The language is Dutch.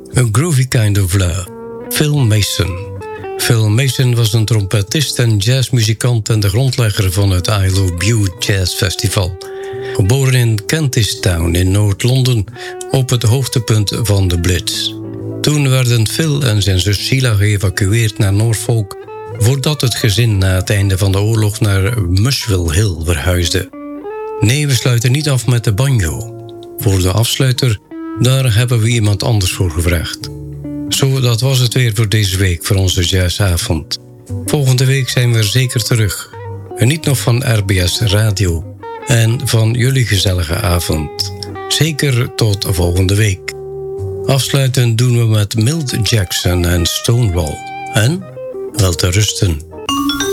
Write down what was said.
A Groovy Kind of Love, Phil Mason. Phil Mason was een trompetist en jazzmuzikant en de grondlegger van het I Love Bute Jazz Festival. Geboren in Kentish Town in Noord-Londen op het hoogtepunt van de Blitz. Toen werden Phil en zijn zus Sheila geëvacueerd naar Norfolk, voordat het gezin na het einde van de oorlog naar Muswell Hill verhuisde. Nee, we sluiten niet af met de banjo. Voor de afsluiter, daar hebben we iemand anders voor gevraagd. Zo, dat was het weer voor deze week, voor onze jazzavond. Volgende week zijn we er zeker terug. Geniet nog van RBS Radio en van jullie gezellige avond. Zeker tot volgende week. Afsluiten doen we met Milt Jackson en Stonewall. En wel te rusten.